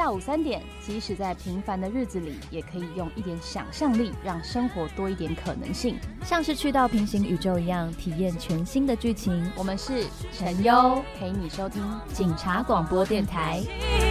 下午3点，即使在平凡的日子里，也可以用一点想象力，让生活多一点可能性， 像是去到平行宇宙一样，体验全新的剧情。 我们是陈优，陪你收听警察广播电台。